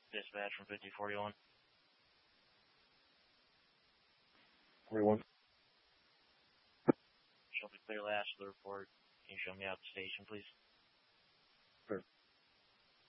Dispatch from 5041. 41. Show me clear last of the report. Can you show me out the station, please? Sure.